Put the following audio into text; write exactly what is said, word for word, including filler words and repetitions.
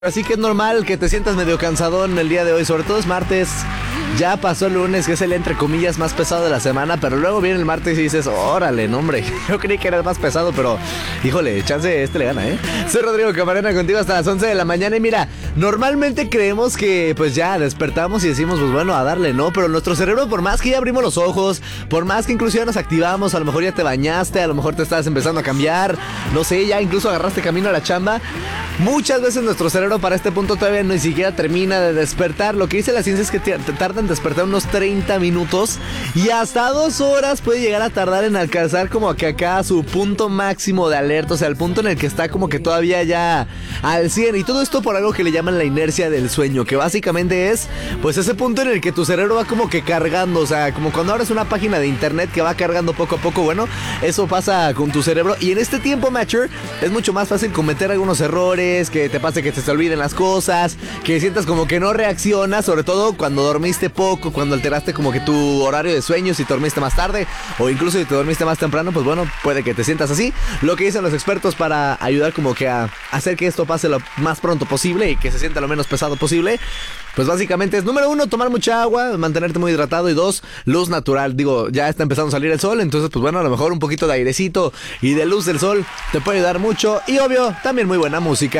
Así que es normal que te sientas medio cansadón el día de hoy, sobre todo es martes. Ya pasó el lunes, que es el entre comillas más pesado de la semana, pero luego viene el martes y dices, órale, no hombre, yo creí que era el más pesado, pero híjole, chance este le gana, ¿eh? Soy Rodrigo Camarena, contigo hasta las once de la mañana y mira, normalmente creemos que pues ya despertamos y decimos, pues bueno, a darle, ¿no? Pero nuestro cerebro, por más que ya abrimos los ojos, por más que incluso ya nos activamos, a lo mejor ya te bañaste, a lo mejor te estás empezando a cambiar, no sé, ya incluso agarraste camino a la chamba, muchas veces nuestro cerebro para este punto todavía ni siquiera termina de despertar. Lo que dice la ciencia es que te tarda en despertar unos treinta minutos y hasta dos horas puede llegar a tardar en alcanzar como que acá su punto máximo de alerta, o sea, el punto en el que está como que todavía ya al cien, y todo esto por algo que le llaman la inercia del sueño, que básicamente es pues ese punto en el que tu cerebro va como que cargando, o sea, como cuando abres una página de internet que va cargando poco a poco. Bueno, eso pasa con tu cerebro y en este tiempo, Matcher, es mucho más fácil cometer algunos errores, que te pase que te, te olviden las cosas, que sientas como que no reaccionas, sobre todo cuando dormiste poco, cuando alteraste como que tu horario de sueño, si te dormiste más tarde o incluso si te dormiste más temprano, pues bueno, puede que te sientas así. Lo que dicen los expertos para ayudar como que a hacer que esto pase lo más pronto posible y que se sienta lo menos pesado posible, pues básicamente es, número uno, tomar mucha agua, mantenerte muy hidratado, y dos, luz natural. Digo, ya está empezando a salir el sol, entonces pues bueno, a lo mejor un poquito de airecito y de luz del sol te puede ayudar mucho, y obvio, también muy buena música.